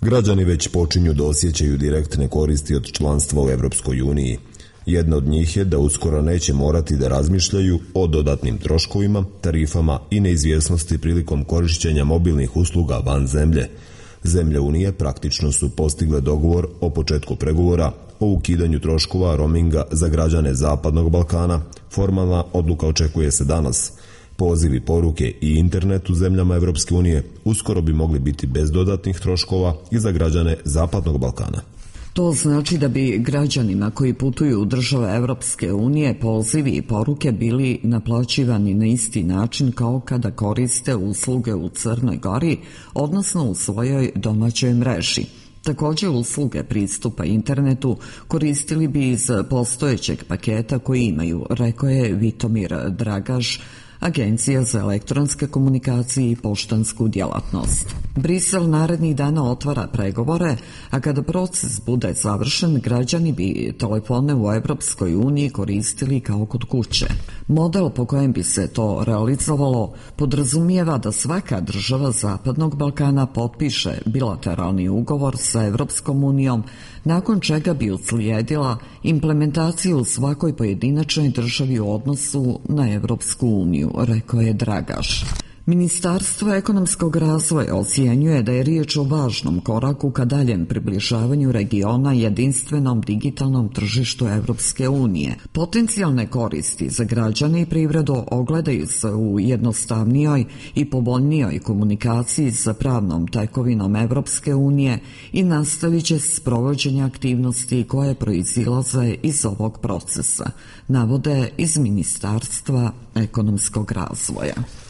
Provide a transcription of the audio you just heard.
Građani već počinju da osjećaju direktne koristi od članstva u Evropskoj uniji. Jedna od njih je da uskoro neće morati da razmišljaju o dodatnim troškovima, tarifama i neizvjesnosti prilikom korišćenja mobilnih usluga van zemlje. Zemlje Unije praktično su postigle dogovor o početku pregovora o ukidanju troškova roaminga za građane Zapadnog Balkana. Formalna odluka očekuje se danas. Pozivi, poruke i internet u zemljama Evropske unije uskoro bi mogli biti bez dodatnih troškova i za građane Zapadnog Balkana. To znači da bi građanima koji putuju u države Evropske unije pozivi i poruke bili naplaćivani na isti način kao kada koriste usluge u Crnoj Gori, odnosno u svojoj domaćoj mreži. Također usluge pristupa internetu koristili bi iz postojećeg paketa koji imaju, rekao je Vitomir Dragaš, Agencija za elektronske komunikacije i poštansku djelatnost. Brisel narednih dana otvara pregovore, a kada proces bude završen, građani bi telefone u Evropskoj uniji koristili kao kod kuće. Model po kojem bi se to realizovalo podrazumijeva da svaka država Zapadnog Balkana potpiše bilateralni ugovor sa Evropskom unijom, nakon čega bi uslijedila implementaciju u svakoj pojedinačnoj državi u odnosu na Evropsku uniju, rekao je Dragaš. Ministarstvo ekonomskog razvoja ocjenjuje da je riječ o važnom koraku ka daljem približavanju regiona jedinstvenom digitalnom tržištu Evropske unije. Potencijalne koristi za građane i privredu ogledaju se u jednostavnijoj i povoljnijoj komunikaciji sa pravnom tekovinom Evropske unije i nastavit će s provođenje aktivnosti koje proizilaze iz ovog procesa, navode iz Ministarstva ekonomskog razvoja.